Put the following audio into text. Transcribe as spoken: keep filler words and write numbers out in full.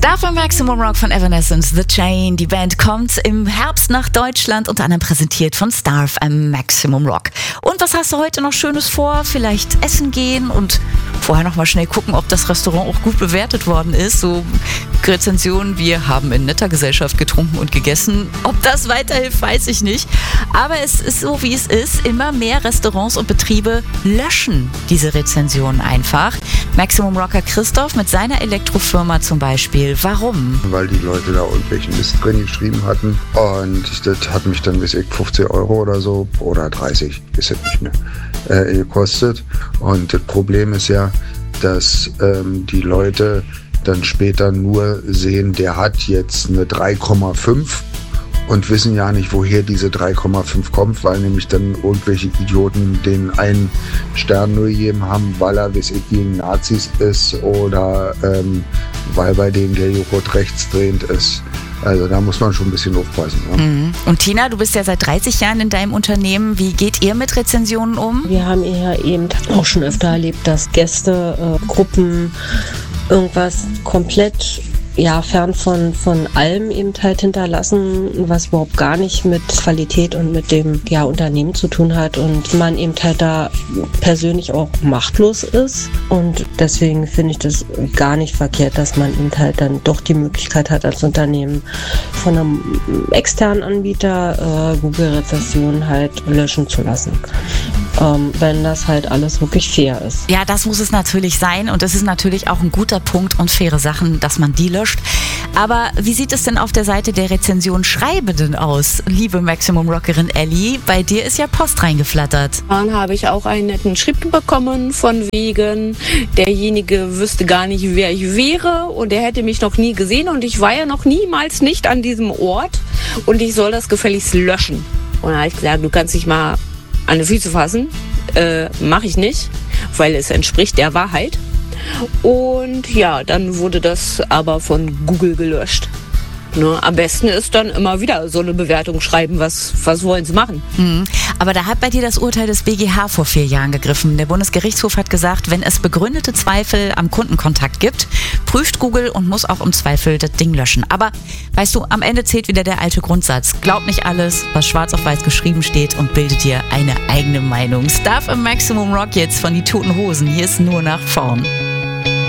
Star für Maximum Rock von Evanescence, The Chain. Die Band kommt im Herbst nach Deutschland, unter anderem präsentiert von Star F M Maximum Rock. Und was hast du heute noch Schönes vor? Vielleicht essen gehen und vorher noch mal schnell gucken, ob das Restaurant auch gut bewertet worden ist. So Rezensionen, wir haben in netter Gesellschaft getrunken und gegessen. Ob das weiterhilft, weiß ich nicht. Aber es ist so, wie es ist. Immer mehr Restaurants und Betriebe löschen diese Rezensionen einfach. Maximum Rocker Christoph mit seiner Elektrofirma zum Beispiel. Warum? Weil die Leute da irgendwelchen Mist drin geschrieben hatten. Und das hat mich dann, weiß ich, fünfzehn Euro oder so oder dreißig, ist jetzt nicht mehr, äh, gekostet. Und das Problem ist ja, dass ähm, die Leute dann später nur sehen, der hat jetzt eine drei Komma fünf und wissen ja nicht, woher diese drei Komma fünf kommt, weil nämlich dann irgendwelche Idioten den einen Stern nur gegeben haben, weil er, weiß ich, gegen Nazis ist oder ähm, weil bei denen der Joghurt rechtsdrehend ist. Also da muss man schon ein bisschen aufpassen. Ja. Mhm. Und Tina, du bist ja seit dreißig Jahren in deinem Unternehmen. Wie geht ihr mit Rezensionen um? Wir haben ja eben auch schon öfter erlebt, dass Gäste, äh, Gruppen irgendwas komplett ja, fern von, von allem eben halt hinterlassen, was überhaupt gar nicht mit Qualität und mit dem ja, Unternehmen zu tun hat und man eben halt da persönlich auch machtlos ist. Und deswegen finde ich das gar nicht verkehrt, dass man eben halt dann doch die Möglichkeit hat, als Unternehmen von einem externen Anbieter äh, Google-Rezessionen halt löschen zu lassen. Ähm, wenn das halt alles wirklich fair ist. Ja, das muss es natürlich sein und es ist natürlich auch ein guter Punkt und faire Sachen, dass man die löscht. Aber wie sieht es denn auf der Seite der Rezensionsschreibenden aus, liebe Maximum Rockerin Ellie? Bei dir ist ja Post reingeflattert. Dann habe ich auch einen netten Schrift bekommen von wegen, derjenige wüsste gar nicht, wer ich wäre und er hätte mich noch nie gesehen und ich war ja noch niemals nicht an diesem Ort und ich soll das gefälligst löschen. Und da habe ich gesagt, du kannst dich mal an die Füße fassen, äh, mache ich nicht, weil es entspricht der Wahrheit. Und ja, dann wurde das aber von Google gelöscht. Ne, am besten ist dann immer wieder so eine Bewertung schreiben, was, was wollen sie machen. Mhm. Aber da hat bei dir das Urteil des B G H vor vier Jahren gegriffen. Der Bundesgerichtshof hat gesagt, wenn es begründete Zweifel am Kundenkontakt gibt, prüft Google und muss auch im Zweifel das Ding löschen. Aber weißt du, am Ende zählt wieder der alte Grundsatz. Glaub nicht alles, was schwarz auf weiß geschrieben steht und bildet dir eine eigene Meinung. Star im Maximum Rock jetzt von die Toten Hosen. Hier ist nur nach vorn.